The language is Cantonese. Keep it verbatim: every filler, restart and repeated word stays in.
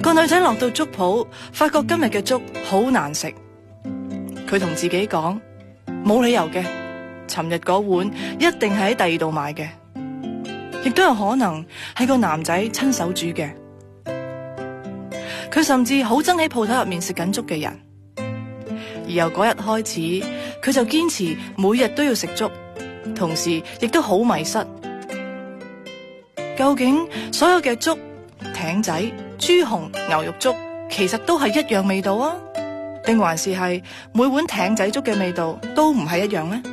個女仔落到粥鋪，發覺今日嘅粥好難食。佢同自己講，冇理由嘅，尋日嗰碗一定係喺第二度買嘅，亦都有可能係個男仔親手煮嘅。佢甚至好憎喺鋪頭入面食緊粥嘅人，而由嗰日開始，佢就堅持每日都要食粥，同時亦都好迷失。究竟所有嘅粥，艇仔、豬紅、牛肉粥，其實都係一樣味道啊？定還是係每碗艇仔粥嘅味道都唔係一樣呢？